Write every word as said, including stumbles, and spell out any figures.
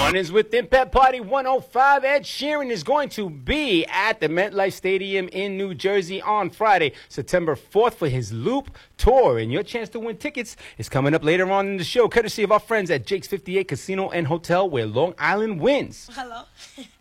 Mornings with Impact Party one oh five. Ed Sheeran is going to be at the MetLife Stadium in New Jersey on Friday, September fourth for his Loop Tour. And your chance to win tickets is coming up later on in the show, courtesy of our friends at Jake's fifty-eight Casino and Hotel, where Long Island wins. Hello.